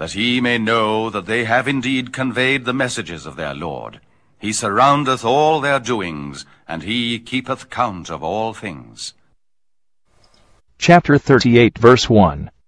that he may know that they have indeed conveyed the messages of their Lord. He surroundeth all their doings, and he keepeth count of all things. Chapter 38, verse 1.